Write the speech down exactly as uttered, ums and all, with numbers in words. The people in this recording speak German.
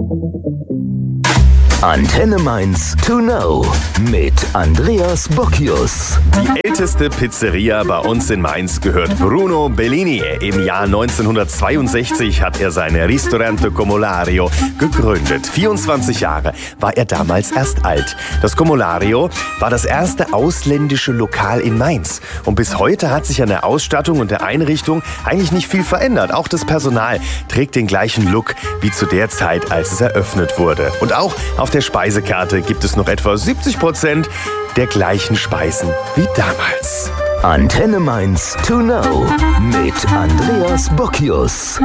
Antenne Mainz to know mit Andreas Bocchius. Die älteste Pizzeria bei uns in Mainz gehört Bruno Bellini. Im Jahr neunzehnhundertzweiundsechzig hat er seine Ristorante Comolario gegründet. vierundzwanzig Jahre war er damals erst alt. Das Comolario war das erste ausländische Lokal in Mainz. Und bis heute hat sich an der Ausstattung und der Einrichtung eigentlich nicht viel verändert. Auch das Personal trägt den gleichen Look wie zu der Zeit, als es eröffnet wurde. Und auch auf der Speisekarte gibt es noch etwa siebzig Prozent der gleichen Speisen wie damals. Antenne Mainz to know mit Andreas Bocchius.